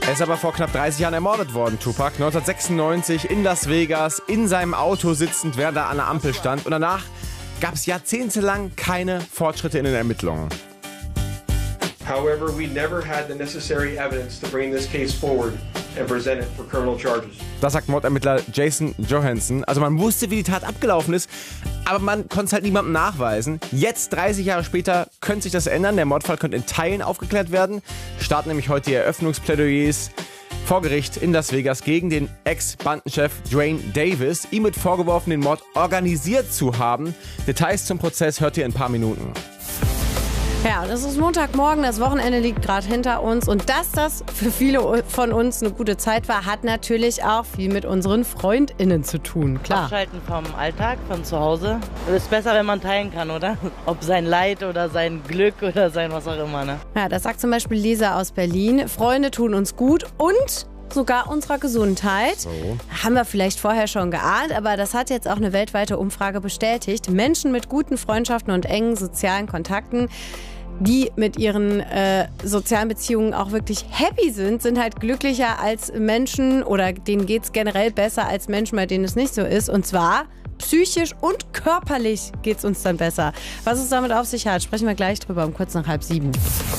Er ist aber vor knapp 30 Jahren ermordet worden, Tupac. 1996 in Las Vegas, in seinem Auto sitzend, während er an der Ampel stand. Und danach gab es jahrzehntelang keine Fortschritte in den Ermittlungen. However, we never had the necessary evidence to bring this case forward and present it for criminal charges. Das sagt Mordermittler Jason Johansson. Also man wusste, wie die Tat abgelaufen ist, aber man konnte es halt niemandem nachweisen. Jetzt, 30 Jahre später, könnte sich das ändern. Der Mordfall könnte in Teilen aufgeklärt werden. Starten nämlich heute die Eröffnungsplädoyers vor Gericht in Las Vegas gegen den Ex-Bandenchef Dwayne Davis. Ihm wird vorgeworfen, den Mord organisiert zu haben. Details zum Prozess hört ihr in ein paar Minuten. Ja, und es ist Montagmorgen, das Wochenende liegt gerade hinter uns. Und dass das für viele von uns eine gute Zeit war, hat natürlich auch viel mit unseren FreundInnen zu tun, klar. Abschalten vom Alltag, von zu Hause. Es ist besser, wenn man teilen kann, oder? Ob sein Leid oder sein Glück oder sein was auch immer, ne? Ja, das sagt zum Beispiel Lisa aus Berlin. Freunde tun uns gut und sogar unserer Gesundheit. So. Haben wir vielleicht vorher schon geahnt, aber das hat jetzt auch eine weltweite Umfrage bestätigt. Menschen mit guten Freundschaften und engen sozialen Kontakten, die mit ihren sozialen Beziehungen auch wirklich happy sind halt glücklicher als Menschen oder denen geht's generell besser als Menschen, bei denen es nicht so ist. Und zwar psychisch und körperlich geht's uns dann besser. Was es damit auf sich hat, sprechen wir gleich drüber um kurz nach 6:30.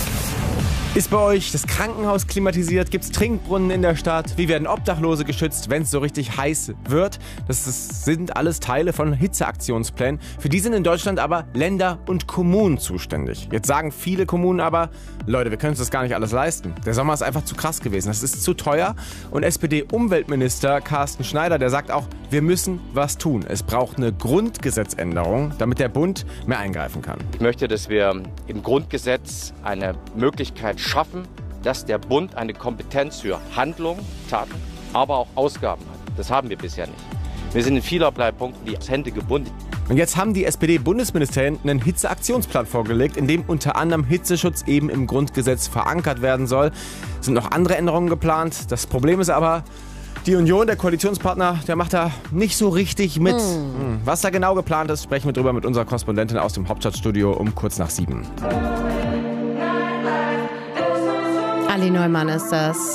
Ist bei euch das Krankenhaus klimatisiert? Gibt es Trinkbrunnen in der Stadt? Wie werden Obdachlose geschützt, wenn es so richtig heiß wird? Das sind alles Teile von Hitzeaktionsplänen. Für die sind in Deutschland aber Länder und Kommunen zuständig. Jetzt sagen viele Kommunen aber, Leute, wir können uns das gar nicht alles leisten. Der Sommer ist einfach zu krass gewesen. Das ist zu teuer. Und SPD-Umweltminister Carsten Schneider, der sagt auch, wir müssen was tun. Es braucht eine Grundgesetzänderung, damit der Bund mehr eingreifen kann. Ich möchte, dass wir im Grundgesetz eine Möglichkeit schaffen, dass der Bund eine Kompetenz für Handlung, Taten, aber auch Ausgaben hat. Das haben wir bisher nicht. Wir sind in vielerlei Punkten die Hände gebunden. Und jetzt haben die SPD-Bundesministerien einen Hitzeaktionsplan vorgelegt, in dem unter anderem Hitzeschutz eben im Grundgesetz verankert werden soll. Es sind noch andere Änderungen geplant. Das Problem ist aber, die Union, der Koalitionspartner, der macht da nicht so richtig mit. Was da genau geplant ist, sprechen wir drüber mit unserer Korrespondentin aus dem Hauptstadtstudio um kurz nach 7. Ali Neumann ist das.